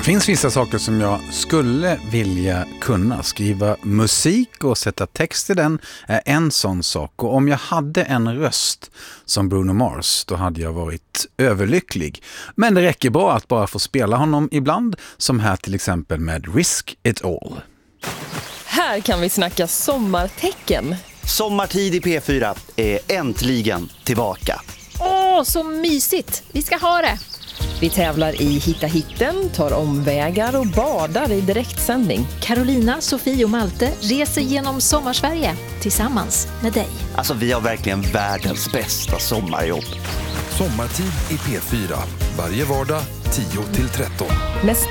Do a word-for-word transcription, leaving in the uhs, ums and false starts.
Det finns vissa saker som jag skulle vilja kunna. Skriva musik och sätta text i den är en sån sak. Och om jag hade en röst som Bruno Mars, då hade jag varit överlycklig. Men det räcker bra att bara få spela honom ibland, som här till exempel med Risk It All. Här kan vi snacka sommartecken. Sommartid i P fyra är äntligen tillbaka. Åh, så mysigt! Vi ska ha det! Vi tävlar i Hitta hitten, tar omvägar och badar i direktsändning. Carolina, Sofie och Malte reser genom Sommarsverige tillsammans med dig. Alltså, vi har verkligen världens bästa sommarjobb. Sommartid i P fyra. Varje vardag tio till tretton. Mest